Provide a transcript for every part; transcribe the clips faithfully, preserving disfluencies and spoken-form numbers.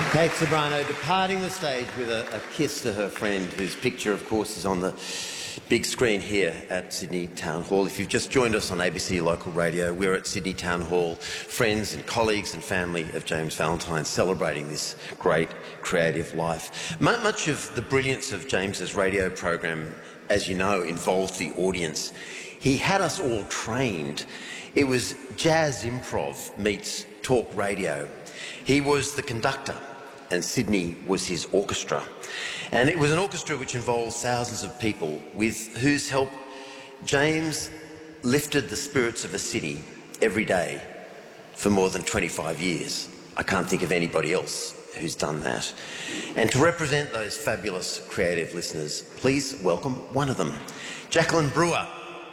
Kate Ceberano departing the stage with a, a kiss to her friend, whose picture, of course, is on the big screen here at Sydney Town Hall. If you've just joined us on A B C Local Radio, we're at Sydney Town Hall, friends and colleagues and family of James Valentine, celebrating this great creative life. Much of the brilliance of James's radio program, as you know, involved the audience. He had us all trained. It was jazz improv meets talk radio. He was the conductor, and Sydney was his orchestra. And it was an orchestra which involved thousands of people, with whose help James lifted the spirits of a city every day for more than twenty-five years. I can't think of anybody else who's done that. And to represent those fabulous creative listeners, please welcome one of them, Jacqueline Brewer.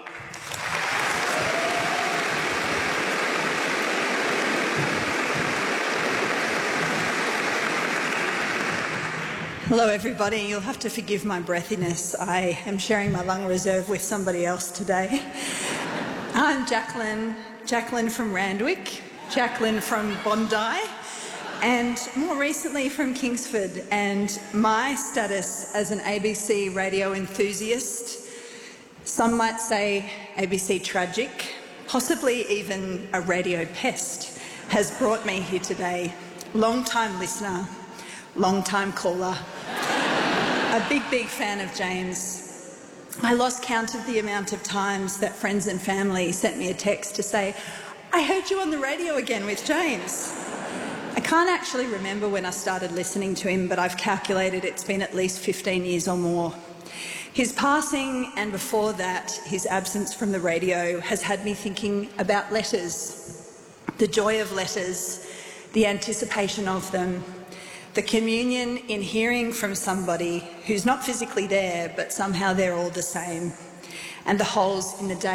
Hello everybody, you'll have to forgive my breathiness. I am sharing my lung reserve with somebody else today. I'm Jacqueline, Jacqueline from Randwick, Jacqueline from Bondi, and more recently from Kingsford. And my status as an A B C radio enthusiast, some might say A B C tragic, possibly even a radio pest, has brought me here today. Long-time listener, long-time caller, a big, big fan of James. I lost count of the amount of times that friends and family sent me a text to say, I heard you on the radio again with James. I can't actually remember when I started listening to him, but I've calculated it's been at least fifteen years or more. His passing, and before that, his absence from the radio, has had me thinking about letters, the joy of letters, the anticipation of them, the communion in hearing from somebody who's not physically there, but somehow they're all the same, and the holes in the day